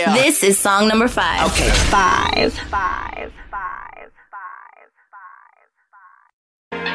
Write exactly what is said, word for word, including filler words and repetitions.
Yeah. This is song number five. Okay. Five. Five.